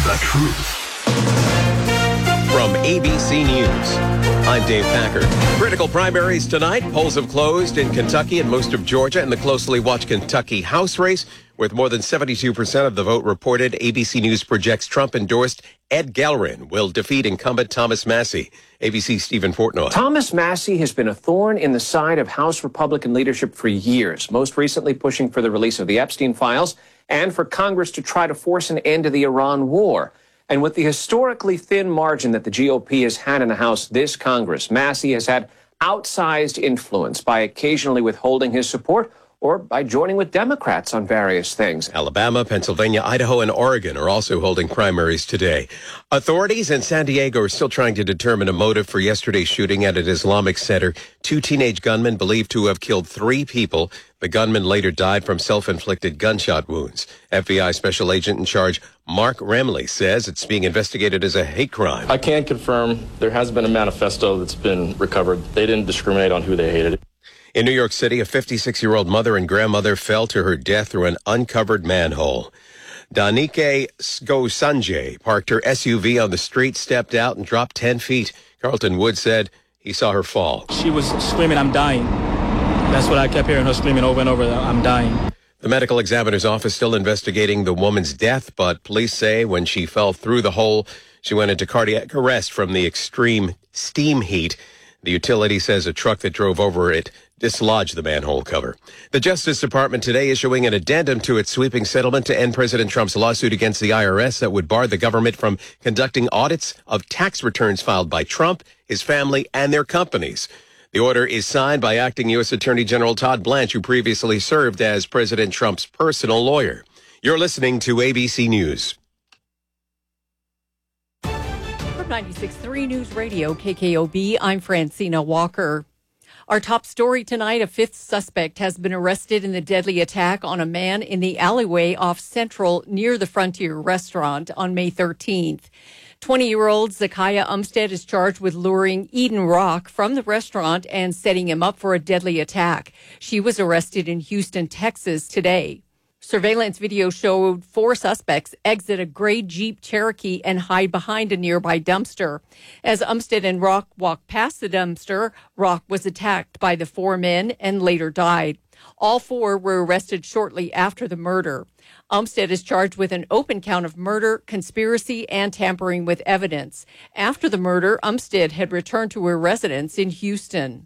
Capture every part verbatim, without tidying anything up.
the truth. From A B C News, I'm Dave Packer. Critical primaries tonight. Polls have closed in Kentucky and most of Georgia in the closely watched Kentucky House race. With more than seventy-two percent of the vote reported, A B C News projects Trump-endorsed Ed Gelrin will defeat incumbent Thomas Massie. A B C's Stephen Portnoy. Thomas Massie has been a thorn in the side of House Republican leadership for years, most recently pushing for the release of the Epstein files and for Congress to try to force an end to the Iran war. And with the historically thin margin that the G O P has had in the House this Congress, Massie has had outsized influence by occasionally withholding his support or by joining with Democrats on various things. Alabama, Pennsylvania, Idaho, and Oregon are also holding primaries today. Authorities in San Diego are still trying to determine a motive for yesterday's shooting at an Islamic center. Two teenage gunmen believed to have killed three people. The gunman later died from self-inflicted gunshot wounds. F B I Special Agent in Charge Mark Remley says it's being investigated as a hate crime. I can confirm there has been a manifesto that's been recovered. They didn't discriminate on who they hated. In New York City, a fifty-six-year-old mother and grandmother fell to her death through an uncovered manhole. Danike Skosanjay parked her S U V on the street, stepped out, and dropped ten feet. Carlton Wood said he saw her fall. She was screaming, "I'm dying." That's what I kept hearing her screaming over and over, "I'm dying." The medical examiner's office still investigating the woman's death, but police say when she fell through the hole, she went into cardiac arrest from the extreme steam heat. The utility says a truck that drove over it dislodged the manhole cover. The Justice Department today issuing an addendum to its sweeping settlement to end President Trump's lawsuit against the I R S that would bar the government from conducting audits of tax returns filed by Trump, his family, and their companies. The order is signed by acting U S Attorney General Todd Blanche, who previously served as President Trump's personal lawyer. You're listening to A B C News. From ninety-six point three News Radio, K K O B, I'm Francina Walker. Our top story tonight, a fifth suspect has been arrested in the deadly attack on a man in the alleyway off Central near the Frontier restaurant on May thirteenth. twenty-year-old Zakiya Umstead is charged with luring Eden Rock from the restaurant and setting him up for a deadly attack. She was arrested in Houston, Texas today. Surveillance video showed four suspects exit a gray Jeep Cherokee and hide behind a nearby dumpster. As Umstead and Rock walked past the dumpster, Rock was attacked by the four men and later died. All four were arrested shortly after the murder. Umstead is charged with an open count of murder, conspiracy, and tampering with evidence. After the murder, Umstead had returned to her residence in Houston.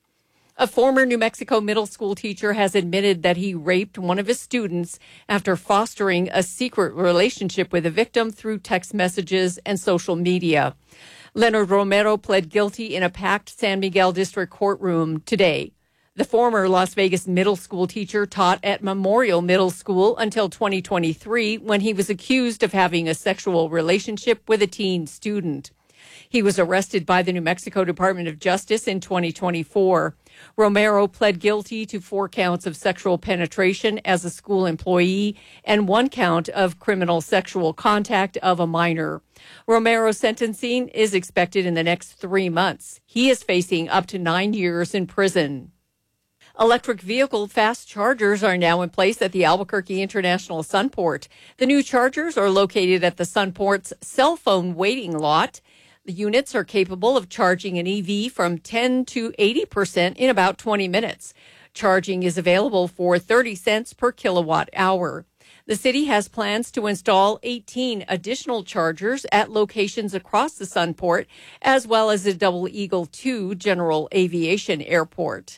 A former New Mexico middle school teacher has admitted that he raped one of his students after fostering a secret relationship with the victim through text messages and social media. Leonard Romero pled guilty in a packed San Miguel District courtroom today. The former Las Vegas middle school teacher taught at Memorial Middle School until twenty twenty-three, when he was accused of having a sexual relationship with a teen student. He was arrested by the New Mexico Department of Justice in twenty twenty-four. Romero pled guilty to four counts of sexual penetration as a school employee and one count of criminal sexual contact of a minor. Romero's sentencing is expected in the next three months. He is facing up to nine years in prison. Electric vehicle fast chargers are now in place at the Albuquerque International Sunport. The new chargers are located at the Sunport's cell phone waiting lot. The units are capable of charging an E V from ten to eighty percent in about twenty minutes. Charging is available for thirty cents per kilowatt hour. The city has plans to install eighteen additional chargers at locations across the Sunport, as well as the Double Eagle two General Aviation Airport.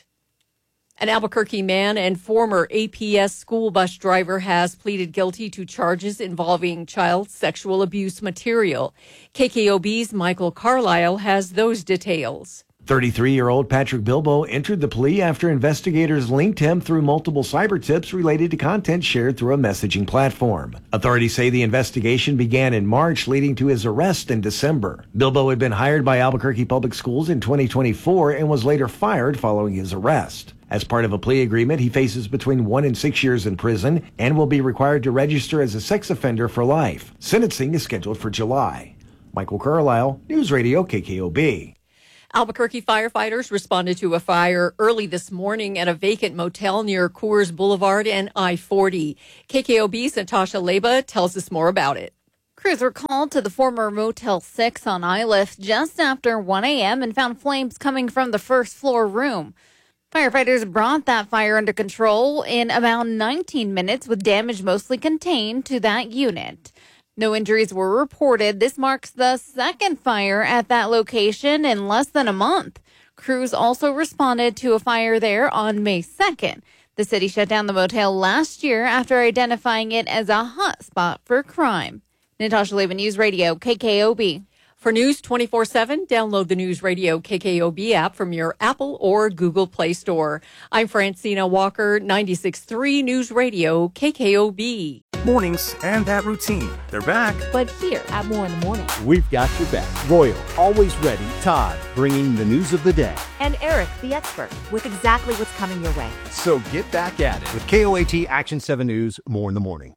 An Albuquerque man and former A P S school bus driver has pleaded guilty to charges involving child sexual abuse material. K K O B's Michael Carlisle has those details. thirty-three-year-old Patrick Bilbo entered the plea after investigators linked him through multiple cyber tips related to content shared through a messaging platform. Authorities say the investigation began in March, leading to his arrest in December. Bilbo had been hired by Albuquerque Public Schools in twenty twenty-four and was later fired following his arrest. As part of a plea agreement, he faces between one and six years in prison and will be required to register as a sex offender for life. Sentencing is scheduled for July. Michael Carlisle, News Radio K K O B. Albuquerque firefighters responded to a fire early this morning at a vacant motel near Coors Boulevard and I forty. K K O B's Natasha Leba tells us more about it. crews were called to the former Motel six on Iliff just after one a.m. and found flames coming from the first floor room. Firefighters brought that fire under control in about nineteen minutes, with damage mostly contained to that unit. No injuries were reported. This marks the second fire at that location in less than a month. Crews also responded to a fire there on May second. The city shut down the motel last year after identifying it as a hot spot for crime. Natasha Levin, News Radio, K K O B. For News twenty-four seven, download the News Radio K K O B app from your Apple or Google Play Store. I'm Francina Walker, ninety-six point three News Radio, K K O B. Mornings and that routine, they're back. But here at More in the Morning, we've got your back. Royal, always ready. Todd, bringing the news of the day. And Eric, the expert, with exactly what's coming your way. So get back at it with K O A T Action seven News, More in the Morning.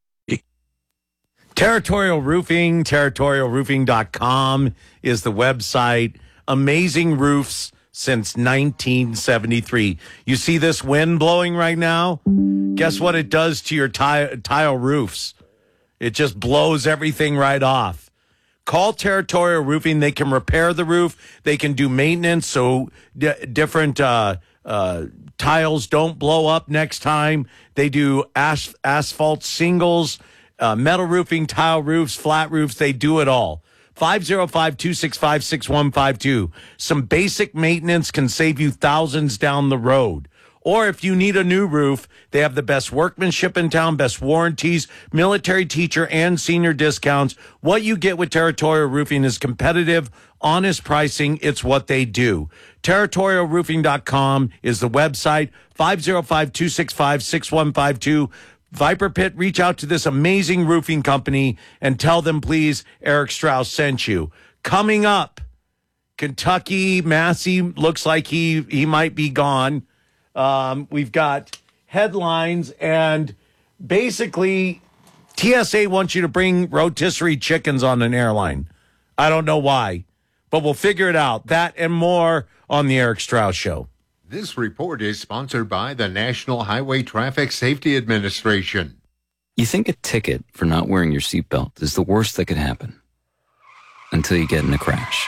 Territorial Roofing, territorial roofing dot com is the website. Amazing roofs since nineteen seventy-three. You see this wind blowing right now? Guess what it does to your tile, tile roofs? It just blows everything right off. Call Territorial Roofing. They can repair the roof. They can do maintenance so d- different uh, uh, tiles don't blow up next time. They do as- asphalt shingles, Uh, metal roofing, tile roofs, flat roofs, they do it all. five oh five, two six five, six one five two. Some basic maintenance can save you thousands down the road. Or if you need a new roof, they have the best workmanship in town, best warranties, military teacher, and senior discounts. What you get with Territorial Roofing is competitive, honest pricing. It's what they do. territorial roofing dot com is the website. five oh five, two six five, six one five two. Viper Pit, reach out to this amazing roofing company and tell them, please, Eric Strauss sent you. Coming up, Kentucky, Massey looks like he, he might be gone. Um, we've got headlines, and basically T S A wants you to bring rotisserie chickens on an airline. I don't know why, but we'll figure it out. That and more on the Eric Strauss Show. This report is sponsored by the National Highway Traffic Safety Administration. You think a ticket for not wearing your seatbelt is the worst that could happen until you get in a crash.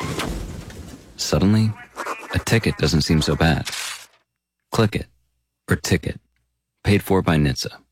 Suddenly, a ticket doesn't seem so bad. Click it, or ticket, paid for by N H T S A.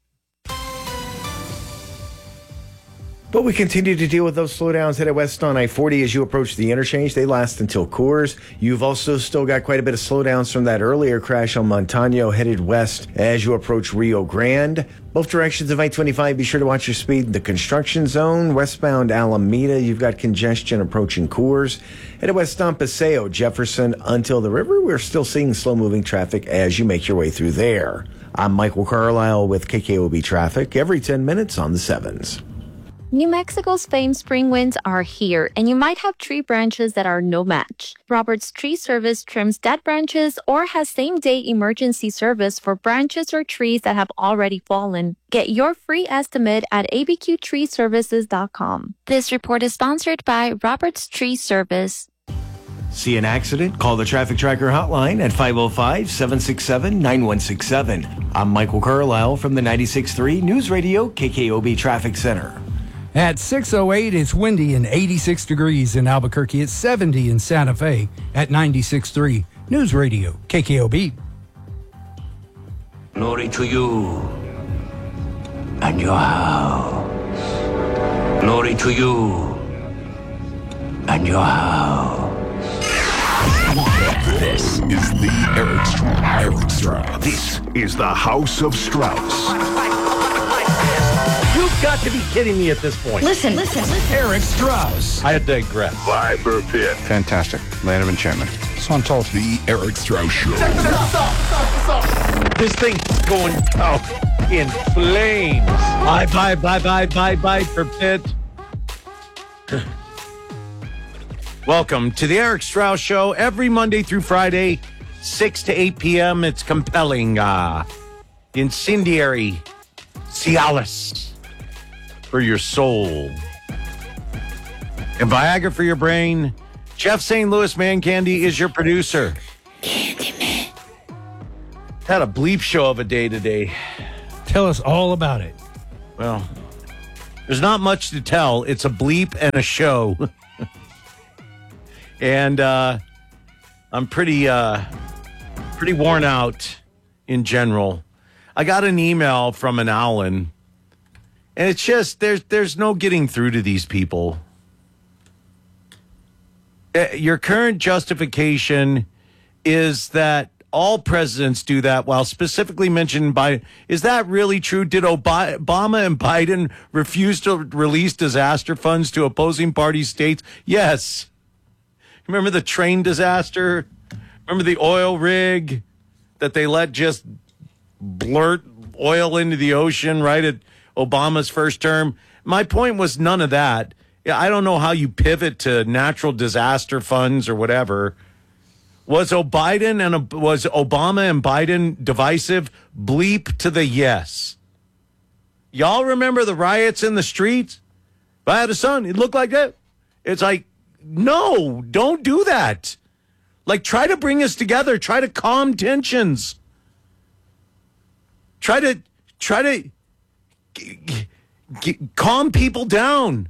But we continue to deal with those slowdowns headed west on I forty as you approach the interchange. They last until Coors. You've also still got quite a bit of slowdowns from that earlier crash on Montano headed west as you approach Rio Grande. Both directions of I twenty-five, be sure to watch your speed in the construction zone. Westbound Alameda, you've got congestion approaching Coors. Headed west on Paseo, Jefferson until the river. We're still seeing slow-moving traffic as you make your way through there. I'm Michael Carlisle with K K O B Traffic every ten minutes on the sevens. New Mexico's famed spring winds are here, and you might have tree branches that are no match. Roberts Tree Service trims dead branches or has same-day emergency service for branches or trees that have already fallen. Get your free estimate at a b q tree services dot com. This report is sponsored by Roberts Tree Service. See an accident? Call the Traffic Tracker hotline at five oh five, seven six seven, nine one six seven. I'm Michael Carlisle from the ninety-six point three News Radio K K O B Traffic Center. At six oh eight, it's windy and eighty-six degrees in Albuquerque. It's seventy in Santa Fe at ninety-six point three News Radio K K O B. Glory to you and your house. Glory to you and your house. This is the Eric Strauss. Eric Strauss. This is the House of Strauss. You've got to be kidding me at this point. Listen, listen, listen. Eric Strauss. I digress. Viper Pit. Fantastic. Land of enchantment. So I'm told. The Eric Strauss Show. Check this out. Stop, stop, stop. This thing's going out in flames. Bye, bye, bye, bye, bye, bye for Pit. Welcome to the Eric Strauss Show. Every Monday through Friday, six to eight p.m. It's compelling, uh, incendiary, Cialis for your soul, and Viagra for your brain. Jeff Saint Louis Man Candy is your producer. Candyman. Had a bleep show of a day today. Tell us all about it. Well, There's not much to tell. It's a bleep and a show. and uh, I'm pretty, uh, pretty worn out in general. I got an email from an Alan, and it's just, there's, there's no getting through to these people. Uh, your current justification is that all presidents do that, while specifically mentioned by, is that really true? Did Obama and Biden refuse to release disaster funds to opposing party states? Yes. Remember the train disaster? Remember the oil rig that they let just blurt oil into the ocean right at Obama's first term? My point was none of that. I don't know how you pivot to natural disaster funds or whatever. Was Biden and was Obama and Biden divisive? Bleep to the yes. Y'all remember the riots in the streets? If I had a son, it looked like that. It's like, no, don't do that. Like, try to bring us together. Try to calm tensions. Try to try to g- g- g- calm people down.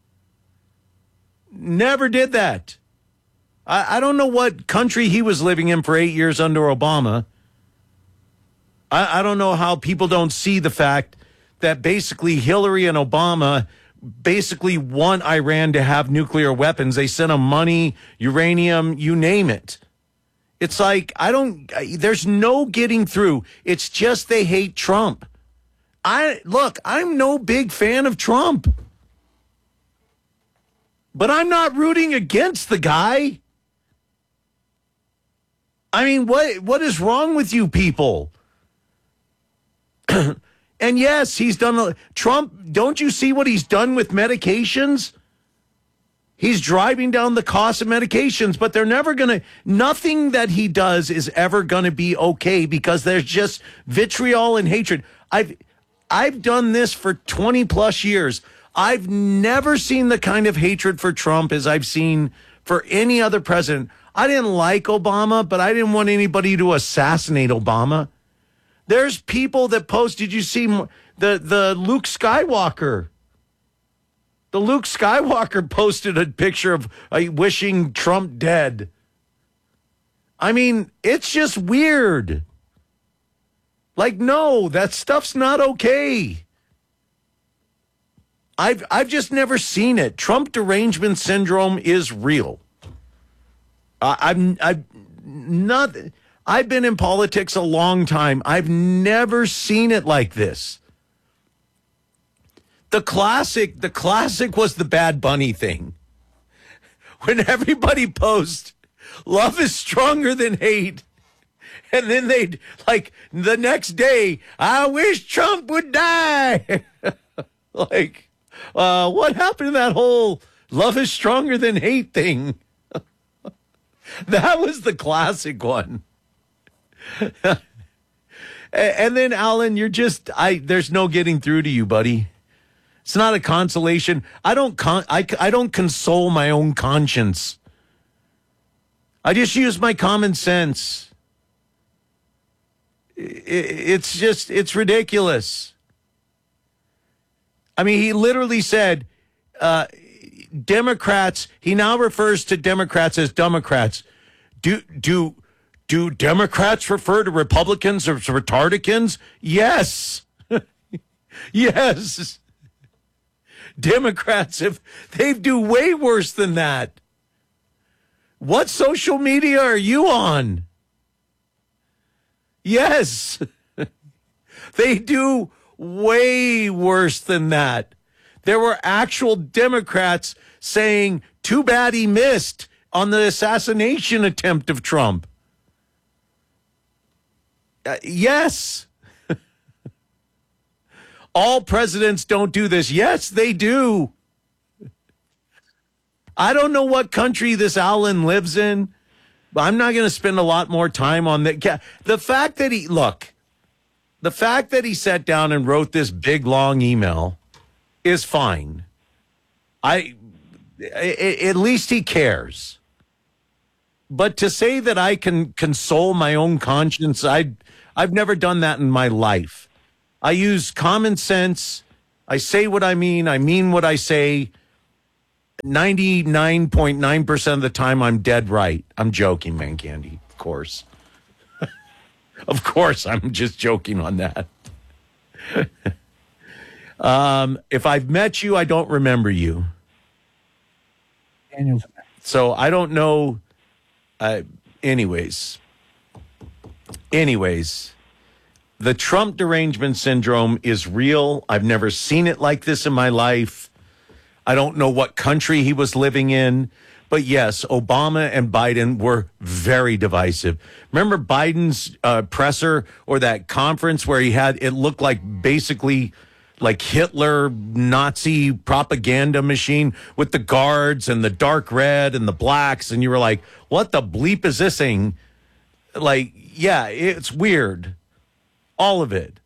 Never did that. I, I don't know what country he was living in for eight years under Obama. I, I don't know how people don't see the fact that basically Hillary and Obama basically want Iran to have nuclear weapons. They sent them money, uranium, you name it. It's like, I don't, there's no getting through. It's just they hate Trump. I, look, I'm no big fan of Trump. But I'm not rooting against the guy. I mean, what what is wrong with you people? And yes, he's done a, Trump, don't you see what he's done with medications? He's driving down the cost of medications, but they're never going to, nothing that he does is ever going to be okay because there's just vitriol and hatred. I've I've done this for twenty plus years. I've never seen the kind of hatred for Trump as I've seen for any other president. I didn't like Obama, but I didn't want anybody to assassinate Obama. There's people that post, did you see the, the Luke Skywalker? The Luke Skywalker posted a picture of uh, wishing Trump dead. I mean, it's just weird. Like, no, that stuff's not okay. I've I've just never seen it. Trump derangement syndrome is real. Uh, I'm I've not. I've been in politics a long time. I've never seen it like this. The classic, the classic was the Bad Bunny thing. When everybody posts, love is stronger than hate. And then they'd, like, the next day, I wish Trump would die. Like, uh, what happened to that whole love is stronger than hate thing? That was the classic one. And then, Alan, you're just, I, there's no getting through to you, buddy. It's not a consolation. I don't con- I, I don't console my own conscience. I just use my common sense. It, it's just, it's ridiculous. I mean, he literally said, uh, Democrats, he now refers to Democrats as Democrats. Do, do, do Democrats refer to Republicans as retardicans? Yes. Yes. Democrats, if they do way worse than that. What social media are you on? Yes. They do way worse than that. There were actual Democrats saying, too bad he missed on the assassination attempt of Trump. Uh, yes. All presidents don't do this. Yes, they do. I don't know what country this Alan lives in, but I'm not going to spend a lot more time on that. The fact that he, look, the fact that he sat down and wrote this big, long email is fine. I, I at least he cares. But to say that I can console my own conscience, I, I've never done that in my life. I use common sense. I say what I mean. I mean what I say. ninety-nine point nine percent of the time, I'm dead right. I'm joking, man, Candy, of course. Of course, I'm just joking on that. um, if I've met you, I don't remember you. Daniel's. So I don't know. Uh, anyways. Anyways. The Trump derangement syndrome is real. I've never seen it like this in my life. I don't know what country he was living in. But yes, Obama and Biden were very divisive. Remember Biden's uh, presser or that conference where he had, it looked like basically like Hitler Nazi propaganda machine with the guards and the dark red and the blacks. And you were like, what the bleep is this thing? Like, yeah, it's weird. All of it.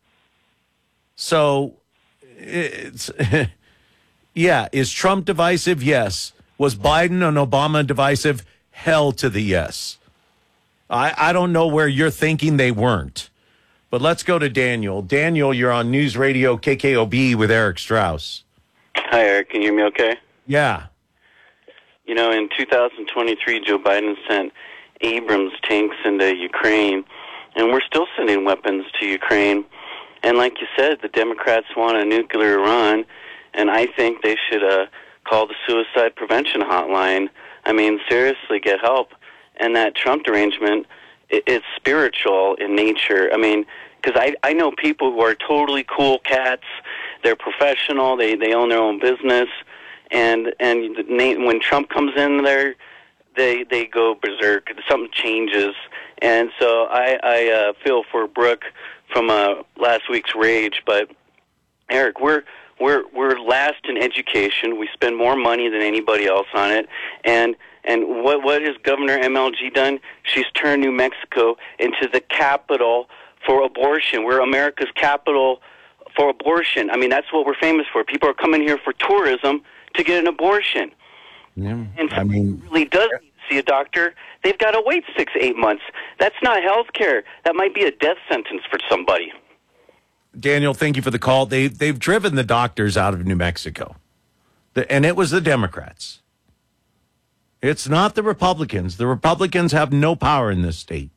So it's, yeah, is Trump divisive? Yes. Was Biden and Obama divisive? Hell to the yes. I, I don't know where you're thinking they weren't. But let's go to Daniel. Daniel, you're on News Radio K K O B with Eric Strauss. Hi, Eric. Can you hear me okay? Yeah. You know, in two thousand twenty-three, Joe Biden sent Abrams tanks into Ukraine, and we're still sending weapons to Ukraine. And like you said, the Democrats want a nuclear Iran, and I think they should... Uh, call the suicide prevention hotline. I mean, seriously, get help. And that Trump derangement, it, it's spiritual in nature. I mean, because I, I know people who are totally cool cats. They're professional. They they own their own business. And and the, when Trump comes in there, they they go berserk. Something changes. And so I, I uh, feel for Brooke from uh, last week's rage. But, Eric, we're... We're we're last in education. We spend more money than anybody else on it. And and what what has Governor M L G done? She's turned New Mexico into the capital for abortion. We're America's capital for abortion. I mean, that's what we're famous for. People are coming here for tourism to get an abortion. Yeah, and I mean, really does need to see a doctor. They've got to wait six, eight months. That's not health care. That might be a death sentence for somebody. Daniel, thank you for the call. They, they've driven the doctors out of New Mexico, the, and it was the Democrats. It's not the Republicans. The Republicans have no power in this state.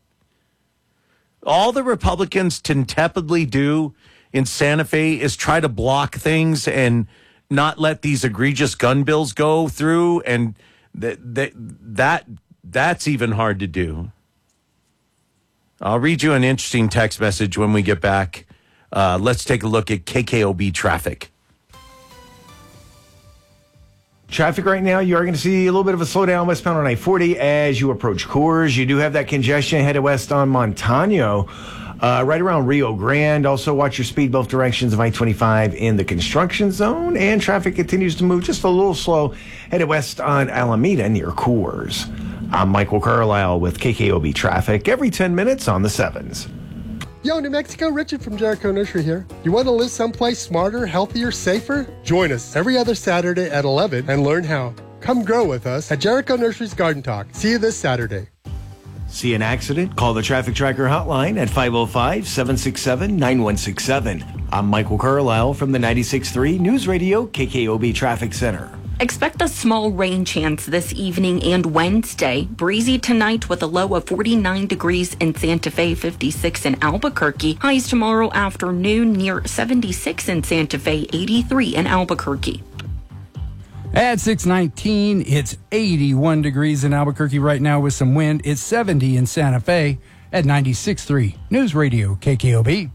All the Republicans tepidly do in Santa Fe is try to block things and not let these egregious gun bills go through, and that that, that that's even hard to do. I'll read you an interesting text message when we get back. Uh, let's take a look at K K O B traffic. Traffic right now, you are going to see a little bit of a slowdown westbound on I forty as you approach Coors. You do have that congestion headed west on Montano, uh, right around Rio Grande. Also, watch your speed both directions of I twenty-five in the construction zone. And traffic continues to move just a little slow headed west on Alameda near Coors. I'm Michael Carlisle with K K O B traffic every ten minutes on the sevens. Yo, New Mexico, Richard from Jericho Nursery here. You want to live someplace smarter, healthier, safer? Join us every other Saturday at eleven and learn how. Come grow with us at Jericho Nursery's Garden Talk. See you this Saturday. See an accident? Call the Traffic Tracker hotline at five oh five, seven six seven, nine one six seven. I'm Michael Carlisle from the ninety-six point three News Radio K K O B Traffic Center. Expect a small rain chance this evening and Wednesday. Breezy tonight with a low of forty-nine degrees in Santa Fe, fifty-six in Albuquerque. Highs tomorrow afternoon near seventy-six in Santa Fe, eighty-three in Albuquerque. At six nineteen, it's eighty-one degrees in Albuquerque right now with some wind. It's seventy in Santa Fe at ninety-six point three News Radio K K O B.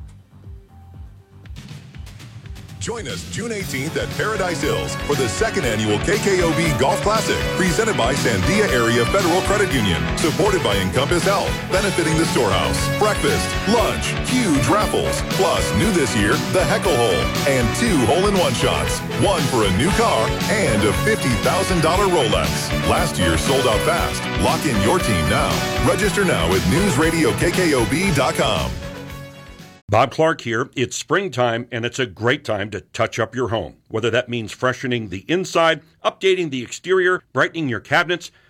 Join us June eighteenth at Paradise Hills for the second annual K K O B Golf Classic, presented by Sandia Area Federal Credit Union, supported by Encompass Health, benefiting the Storehouse. Breakfast, lunch, huge raffles, plus new this year, the Heckle Hole, and two hole-in-one shots, one for a new car and a fifty thousand dollars Rolex. Last year sold out fast. Lock in your team now. Register now at news radio k k o b dot com. Bob Clark here. It's springtime, and it's a great time to touch up your home. Whether that means freshening the inside, updating the exterior, brightening your cabinets,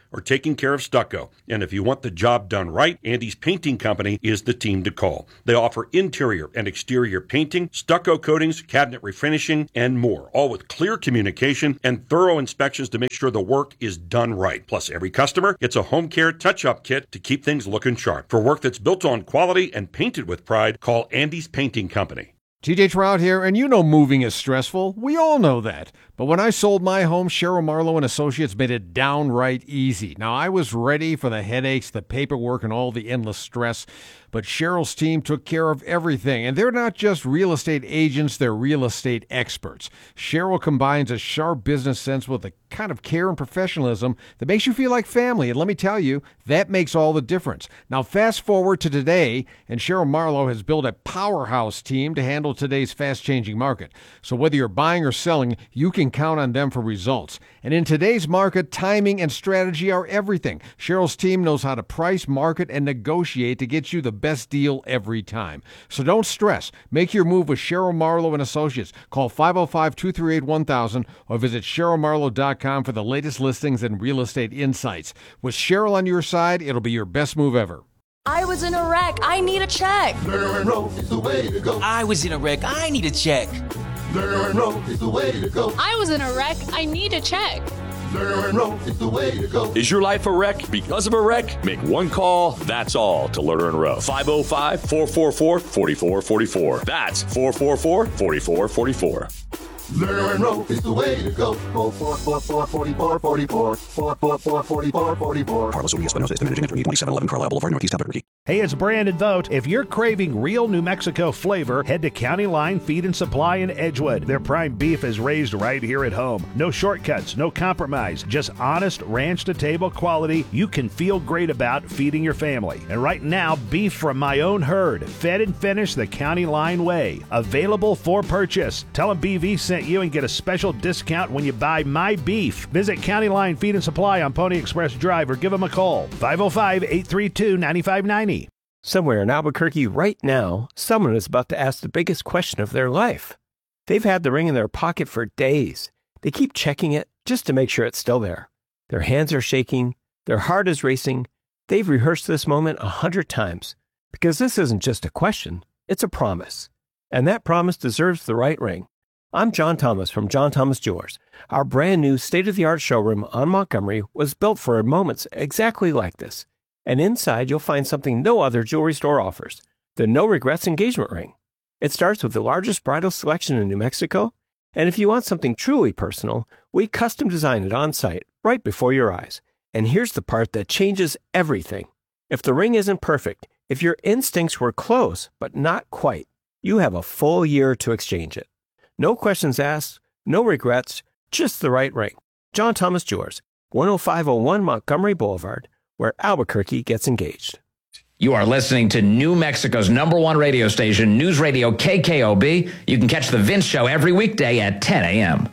or taking care of stucco. And if you want the job done right, Andy's Painting Company is the team to call. They offer interior and exterior painting, stucco coatings, cabinet refinishing, and more, all with clear communication and thorough inspections to make sure the work is done right. Plus, every customer gets a home care touch-up kit to keep things looking sharp. For work that's built on quality and painted with pride, call Andy's Painting Company. T J Trout here, and you know moving is stressful. We all know that. But when I sold my home, Cheryl Marlowe and Associates made it downright easy. Now, I was ready for the headaches, the paperwork, and all the endless stress, but Cheryl's team took care of everything. And they're not just real estate agents, they're real estate experts. Cheryl combines a sharp business sense with the kind of care and professionalism that makes you feel like family. And let me tell you, that makes all the difference. Now, fast forward to today, and Cheryl Marlowe has built a powerhouse team to handle today's fast-changing market. So whether you're buying or selling, you can count on them for results. And in today's market, timing and strategy are everything. Cheryl's team knows how to price, market, and negotiate to get you the best deal every time. So don't stress. Make your move with Cheryl Marlowe and Associates. Call five oh five, two three eight, one thousand or visit cheryl marlowe dot com for the latest listings and real estate insights. With Cheryl on your side, it'll be your best move ever. I was in a wreck. I need a check. Lerner and Rowe is the way to go. I was in a wreck. I need a check. Lerner and Rowe is the way to go. I was in a wreck. I need a check. Lerner and Rowe is the way to go. Is your life a wreck because of a wreck? Make one call, that's all, to Lerner and Rowe. five oh five, four four four, four four four four. That's four four four, four four four four. Lerner and Rowe is the way to go. four four four, four four four, four four four, four four four, four four. Carlos Urias Espinosa is the managing attorney, twenty-seven eleven Carlisle Boulevard, Northeast Albuquerque. Hey, it's Brandon Vogt. If you're craving real New Mexico flavor, head to County Line Feed and Supply in Edgewood. Their prime beef is raised right here at home. No shortcuts, no compromise, just honest ranch-to-table quality you can feel great about feeding your family. And right now, beef from my own herd, fed and finished the County Line way. Available for purchase. Tell them B V sent you and get a special discount when you buy my beef. Visit County Line Feed and Supply on Pony Express Drive or give them a call. five oh five, eight three two, nine five nine zero. Somewhere in Albuquerque right now, someone is about to ask the biggest question of their life. They've had the ring in their pocket for days. They keep checking it just to make sure it's still there. Their hands are shaking. Their heart is racing. They've rehearsed this moment a hundred times because this isn't just a question. It's a promise. And that promise deserves the right ring. I'm John Thomas from John Thomas Jewelers. Our brand new state-of-the-art showroom on Montgomery was built for moments exactly like this. And inside, you'll find something no other jewelry store offers, the No Regrets engagement ring. It starts with the largest bridal selection in New Mexico, and if you want something truly personal, we custom design it on site, right before your eyes. And here's the part that changes everything. If the ring isn't perfect, if your instincts were close, but not quite, you have a full year to exchange it. No questions asked, no regrets, just the right ring. John Thomas Jewelers, one oh five oh one Montgomery Boulevard, where Albuquerque gets engaged. You are listening to New Mexico's number one radio station, News Radio K K O B. You can catch The Vince Show every weekday at ten a.m.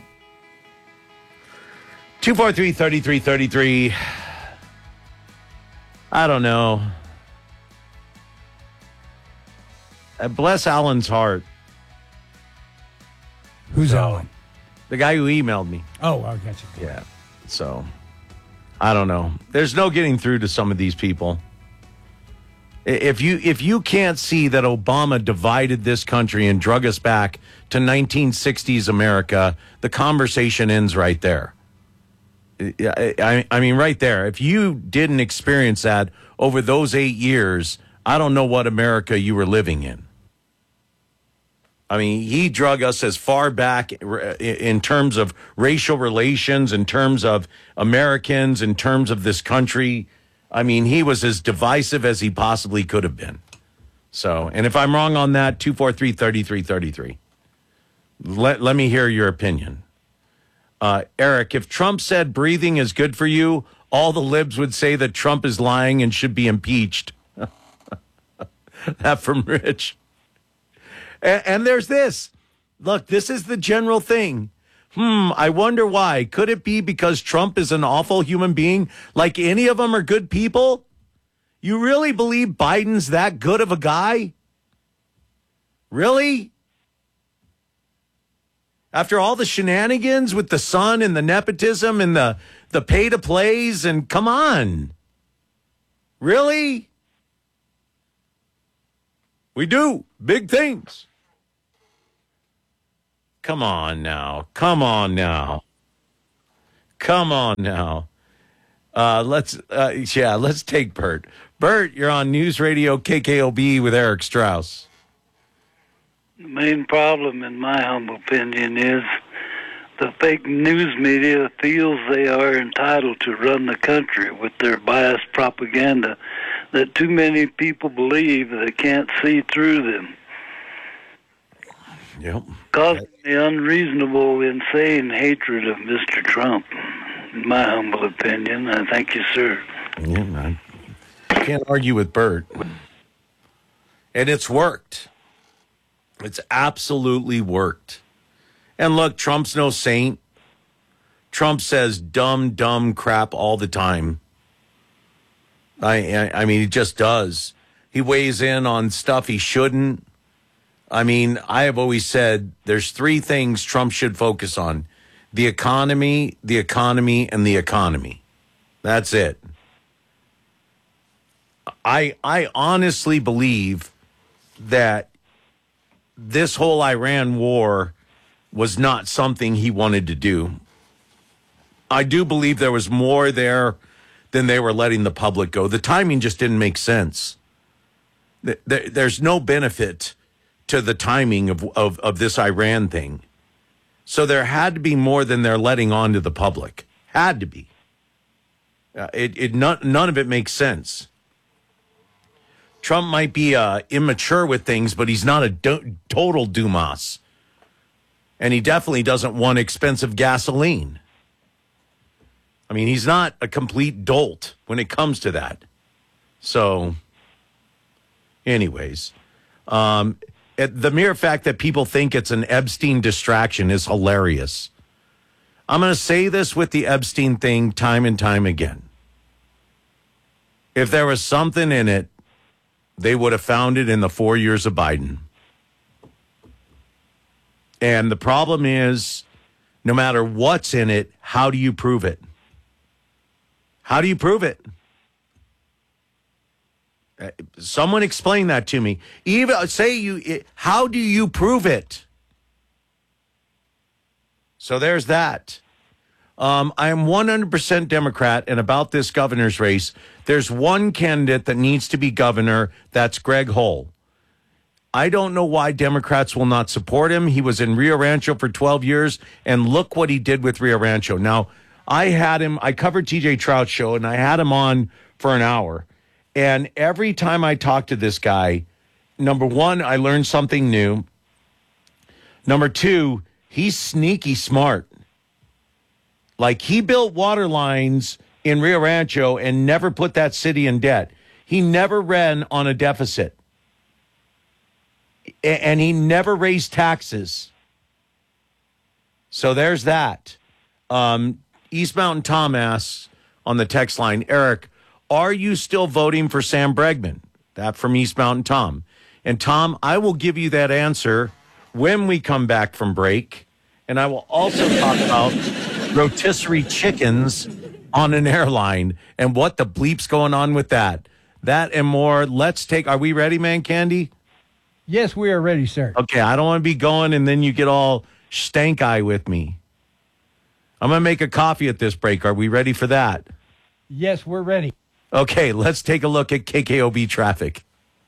two four three, three three three three. I don't know. Uh, bless Alan's heart. Who's so, Alan? The guy who emailed me. Oh, I got you. Yeah. So, I don't know. There's no getting through to some of these people. If you if you can't see that Obama divided this country and drug us back to nineteen sixties America, the conversation ends right there. I, I mean, right there. If you didn't experience that over those eight years, I don't know what America you were living in. I mean, he drug us as far back in terms of racial relations, in terms of Americans, in terms of this country. I mean, he was as divisive as he possibly could have been. So, and if I'm wrong on that, two four three, three three three three. Let, let me hear your opinion. Uh, Eric, if Trump said breathing is good for you, all the libs would say that Trump is lying and should be impeached. That from Rich. And, and there's this. Look, this is the general thing. Hmm, I wonder why. Could it be because Trump is an awful human being? Like any of them are good people? You really believe Biden's that good of a guy? Really? After all the shenanigans with the son and the nepotism and the, the pay-to-plays, and come on. Really? We do big things. Come on now. Come on now. Come on now. Uh, let's, uh, yeah, let's take Bert. Bert, you're on News Radio K K O B with Eric Strauss. The main problem, in my humble opinion, is the fake news media feels they are entitled to run the country with their biased propaganda that too many people believe they can't see through them. Yep. Causing the unreasonable, insane hatred of Mister Trump, in my humble opinion. I thank you, sir. Yeah, I can't argue with Bert. And it's worked. It's absolutely worked. And look, Trump's no saint. Trump says dumb, dumb crap all the time. I, I, I mean, he just does. He weighs in on stuff he shouldn't. I mean, I have always said there's three things Trump should focus on. The economy, the economy, and the economy. That's it. I I honestly believe that this whole Iran war was not something he wanted to do. I do believe there was more there than they were letting the public go. The timing just didn't make sense. There's no benefit to the timing of, of, of this Iran thing. So there had to be more than they're letting on to the public. Had to be. Uh, it, it none, none of it makes sense. Trump might be uh, immature with things, but he's not a do- total Dumas. And he definitely doesn't want expensive gasoline. I mean, he's not a complete dolt when it comes to that. So, anyways, um, it, the mere fact that people think it's an Epstein distraction is hilarious. I'm going to say this with the Epstein thing time and time again. If there was something in it, they would have found it in the four years of Biden. And the problem is, no matter what's in it, how do you prove it? How do you prove it? Uh, someone explain that to me. Even say you, how do you prove it? So there's that. Um, I am one hundred percent Democrat, and about this governor's race, there's one candidate that needs to be governor. That's Greg Hull. I don't know why Democrats will not support him. He was in Rio Rancho for twelve years, and look what he did with Rio Rancho. Now, I had him, I covered T J Trout's show, and I had him on for an hour. And every time I talked to this guy, number one, I learned something new. Number two, he's sneaky smart. Like, he built water lines in Rio Rancho and never put that city in debt. He never ran on a deficit. And he never raised taxes. So there's that. Um, East Mountain Tom asks on the text line, Eric, are you still voting for Sam Bregman? That from East Mountain Tom. And Tom, I will give you that answer when we come back from break. And I will also talk about rotisserie chickens on an airline and what the bleep's going on with that. That and more. Let's take, are we ready, man, Candy? Yes, we are ready, sir. Okay, I don't want to be going and then you get all stank eye with me. I'm going to make a coffee at this break. Are we ready for that? Yes, we're ready. Okay, let's take a look at K K O B traffic.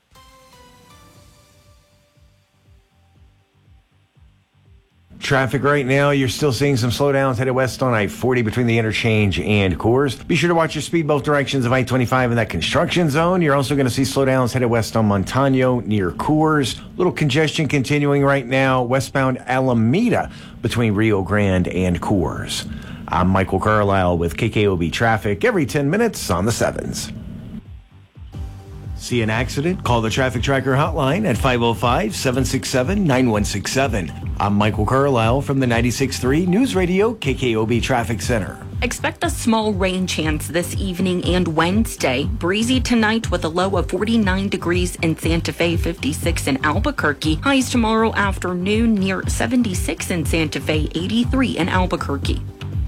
Traffic right now, you're still seeing some slowdowns headed west on I forty between the interchange and Coors. Be sure to watch your speed both directions of I twenty-five in that construction zone. You're also going to see slowdowns headed west on Montano near Coors. Little congestion continuing right now westbound Alameda between Rio Grande and Coors. I'm Michael Carlisle with K K O B Traffic every ten minutes on the sevens. See an accident? Call the Traffic Tracker hotline at five oh five, seven six seven, nine one six seven. I'm Michael Carlisle from the ninety-six point three News Radio K K O B Traffic Center. Expect a small rain chance this evening and Wednesday. Breezy tonight with a low of forty-nine degrees in Santa Fe, fifty-six in Albuquerque. Highs tomorrow afternoon near seventy-six in Santa Fe, eighty-three in Albuquerque.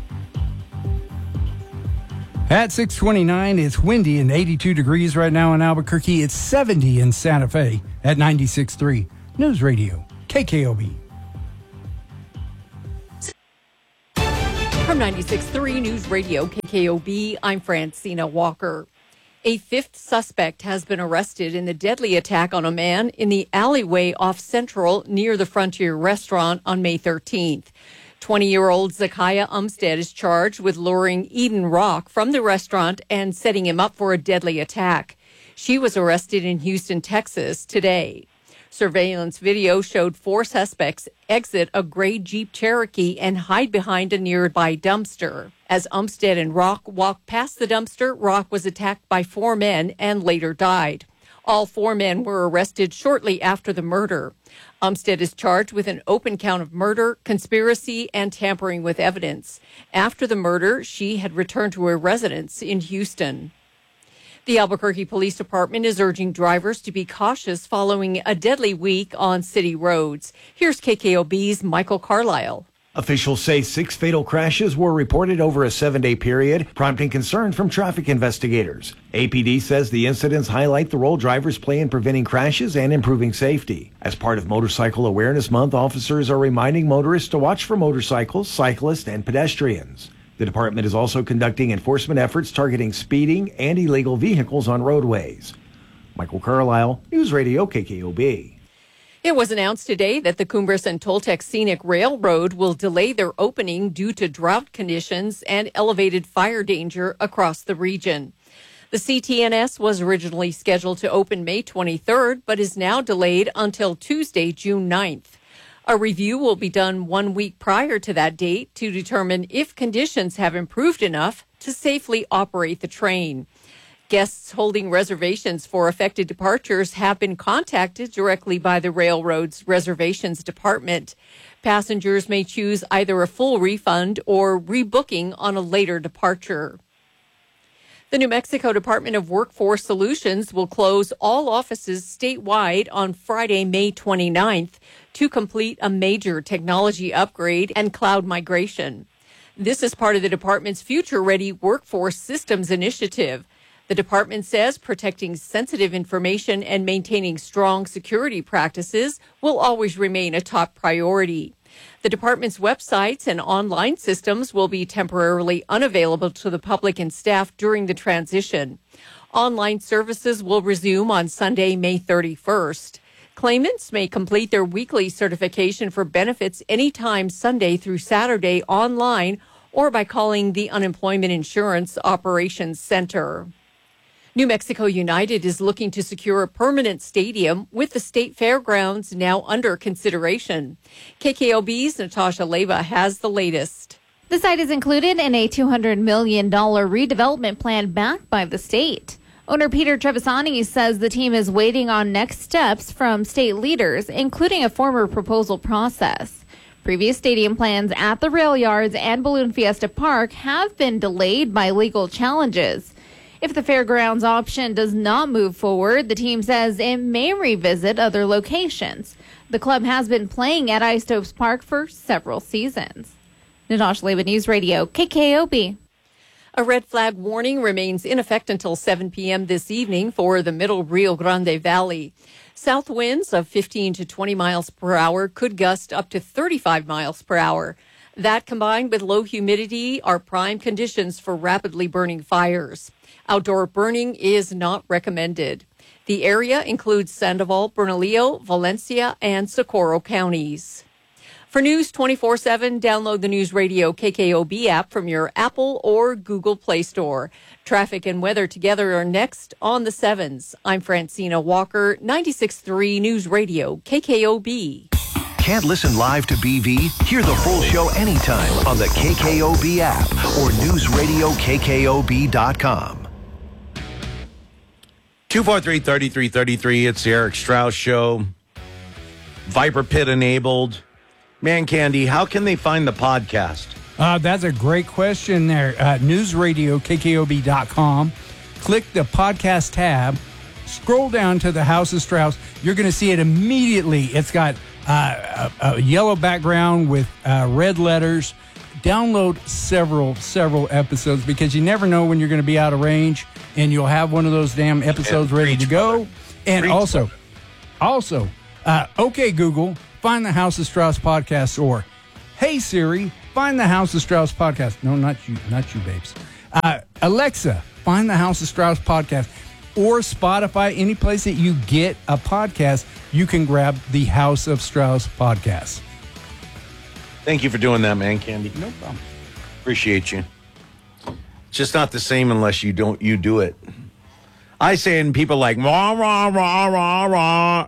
At six twenty-nine, it's windy and eighty-two degrees right now in Albuquerque. It's seventy in Santa Fe at ninety-six point three. News Radio, K K O B. From ninety-six point three News Radio K K O B, I'm Francina Walker. A fifth suspect has been arrested in the deadly attack on a man in the alleyway off Central near the Frontier restaurant on May thirteenth. twenty-year-old Zakiah Umstead is charged with luring Eden Rock from the restaurant and setting him up for a deadly attack. She was arrested in Houston, Texas today. Surveillance video showed four suspects exit a gray Jeep Cherokee and hide behind a nearby dumpster. As Umstead and Rock walked past the dumpster, Rock was attacked by four men and later died. All four men were arrested shortly after the murder. Umstead is charged with an open count of murder, conspiracy, and tampering with evidence. After the murder, she had returned to her residence in Houston. The Albuquerque Police Department is urging drivers to be cautious following a deadly week on city roads. Here's K K O B's Michael Carlisle. Officials say six fatal crashes were reported over a seven-day period, prompting concern from traffic investigators. A P D says the incidents highlight the role drivers play in preventing crashes and improving safety. As part of Motorcycle Awareness Month, officers are reminding motorists to watch for motorcycles, cyclists, and pedestrians. The department is also conducting enforcement efforts targeting speeding and illegal vehicles on roadways. Michael Carlisle, News Radio K K O B. It was announced today that the Cumbres and Toltec Scenic Railroad will delay their opening due to drought conditions and elevated fire danger across the region. The C T N S was originally scheduled to open May twenty-third, but is now delayed until Tuesday, June ninth. A review will be done one week prior to that date to determine if conditions have improved enough to safely operate the train. Guests holding reservations for affected departures have been contacted directly by the railroad's reservations department. Passengers may choose either a full refund or rebooking on a later departure. The New Mexico Department of Workforce Solutions will close all offices statewide on Friday, May twenty-ninth, to complete a major technology upgrade and cloud migration. This is part of the department's Future Ready Workforce Systems initiative. The department says protecting sensitive information and maintaining strong security practices will always remain a top priority. The department's websites and online systems will be temporarily unavailable to the public and staff during the transition. Online services will resume on Sunday, May thirty-first. Claimants may complete their weekly certification for benefits anytime Sunday through Saturday online or by calling the Unemployment Insurance Operations Center. New Mexico United is looking to secure a permanent stadium with the state fairgrounds now under consideration. K K O B's Natasha Leva has the latest. The site is included in a two hundred million dollars redevelopment plan backed by the state. Owner Peter Trevisani says the team is waiting on next steps from state leaders, including a formal proposal process. Previous stadium plans at the rail yards and Balloon Fiesta Park have been delayed by legal challenges. If the fairgrounds option does not move forward, the team says it may revisit other locations. The club has been playing at Isotopes Park for several seasons. Natasha Leva, News Radio, K K O B. A red flag warning remains in effect until seven p.m. this evening for the middle Rio Grande Valley. South winds of fifteen to twenty miles per hour could gust up to thirty-five miles per hour. That combined with low humidity are prime conditions for rapidly burning fires. Outdoor burning is not recommended. The area includes Sandoval, Bernalillo, Valencia, and Socorro counties. For News twenty-four seven, download the News Radio K K O B app from your Apple or Google Play Store. Traffic and weather together are next on the sevens. I'm Francina Walker, ninety-six point three News Radio K K O B. Can't listen live to B V? Hear the full show anytime on the K K O B app or news radio K K O B dot com. two four three, three three three three. It's the Eric Strauss Show. Viper Pit enabled. Man Candy, how can they find the podcast? Uh, that's a great question there. Uh, news radio K K O B dot com. Click the podcast tab. Scroll down to the House of Strauss. You're going to see it immediately. It's got uh, a, a yellow background with uh, red letters. Download several, several episodes because you never know when you're going to be out of range, and you'll have one of those damn episodes ready to go. And also, also, uh, okay, Google, find the House of Strauss podcast, or hey, Siri, find the House of Strauss podcast. No, not you, not you, babes. Uh, Alexa, find the House of Strauss podcast, or Spotify, any place that you get a podcast, you can grab the House of Strauss podcast. Thank you for doing that, man, Candy. No problem. Appreciate you. It's just not the same unless you don't you do it. I say it and people are like rah rah rah rah rah.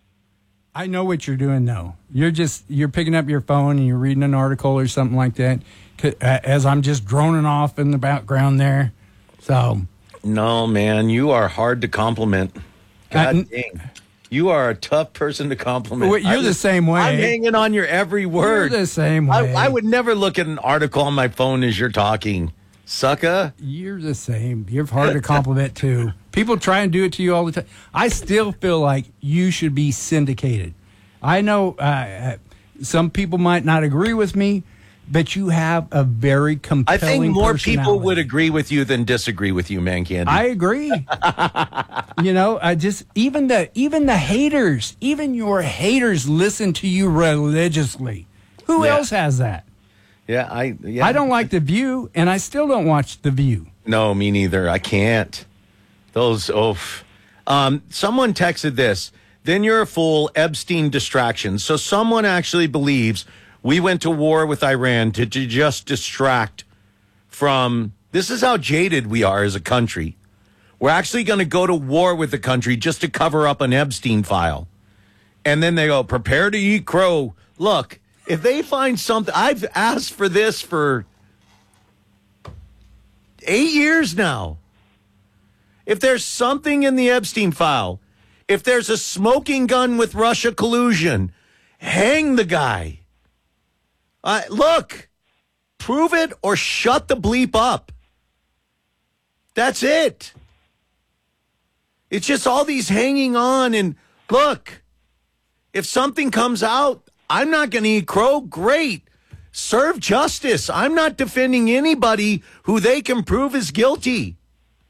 I know what you're doing though. You're just you're picking up your phone and you're reading an article or something like that. As I'm just droning off in the background there. So no, man, you are hard to compliment. God I, dang. You are a tough person to compliment. Well, you're the was, same way. I'm hanging on your every word. You're the same way. I, I would never look at an article on my phone as you're talking. Sucker. You're the same. You're hard to compliment, too. People try and do it to you all the time. I still feel like you should be syndicated. I know uh, some people might not agree with me, but you have a very compelling I think more personality. people would agree with you than disagree with you, man, Candy. I agree. You know, I just even the even the haters, even your haters listen to you religiously. Who Yeah. else has that? Yeah, I yeah. I don't like The View, and I still don't watch The View. No, me neither. I can't. Those oof. Um, someone texted this. Then you're a fool. Epstein distraction. So someone actually believes we went to war with Iran to, to just distract from. This is how jaded we are as a country. We're actually going to go to war with the country just to cover up an Epstein file. And then they go, prepare to eat crow. Look, if they find something, I've asked for this for eight years now. If there's something in the Epstein file, if there's a smoking gun with Russia collusion, hang the guy. Uh, look, prove it or shut the bleep up. That's it. It's just all these hanging on. And look, if something comes out, I'm not going to eat crow. Great. Serve justice. I'm not defending anybody who they can prove is guilty.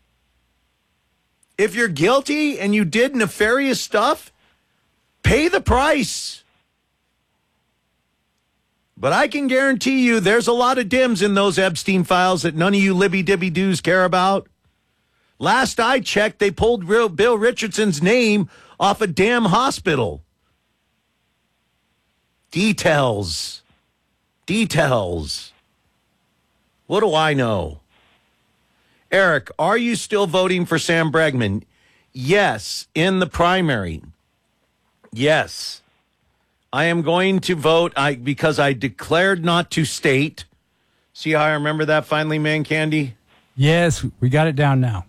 If you're guilty and you did nefarious stuff, pay the price. But I can guarantee you there's a lot of dims in those Epstein files that none of you libby-dibby-doos care about. Last I checked, they pulled Bill Richardson's name off a damn hospital. Details. Details. What do I know? Eric, are you still voting for Sam Bregman? Yes, in the primary. Yes. I am going to vote I because I declared not to state. See how I remember that finally, man, Candy? Yes, we got it down now.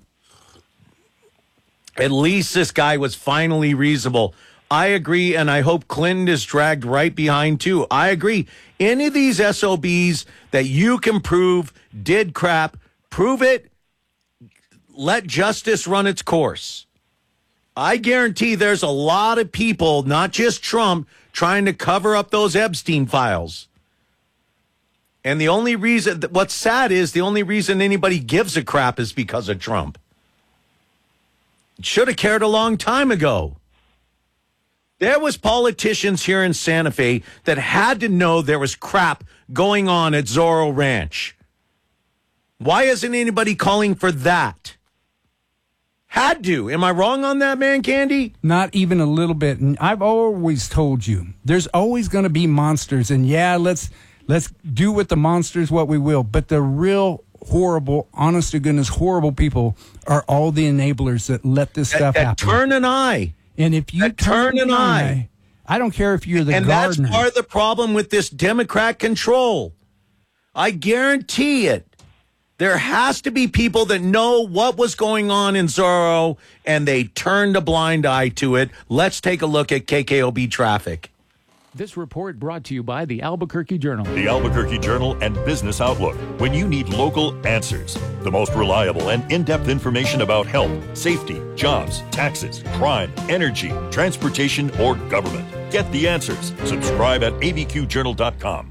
At least this guy was finally reasonable. I agree, and I hope Clinton is dragged right behind, too. I agree. Any of these S O Bs that you can prove did crap, prove it, let justice run its course. I guarantee there's a lot of people, not just Trump, trying to cover up those Epstein files. And the only reason, what's sad is the only reason anybody gives a crap is because of Trump. Should have cared a long time ago. There was politicians here in Santa Fe that had to know there was crap going on at Zorro Ranch. Why isn't anybody calling for that? Had to. Am I wrong on that, man, Candy? Not even a little bit. And I've always told you, there's always going to be monsters. And yeah, let's let's do with the monsters what we will. But the real horrible, honest to goodness, horrible people are all the enablers that let this stuff that, that happen. Turn an eye. And if you that turn, turn an eye, eye, I don't care if you're the and gardener. And that's part of the problem with this Democrat control. I guarantee it. There has to be people that know what was going on in Zorro, and they turned a blind eye to it. Let's take a look at K K O B traffic. This report brought to you by the Albuquerque Journal. The Albuquerque Journal and Business Outlook. When you need local answers, the most reliable and in-depth information about health, safety, jobs, taxes, crime, energy, transportation, or government. Get the answers. Subscribe at a b q journal dot com.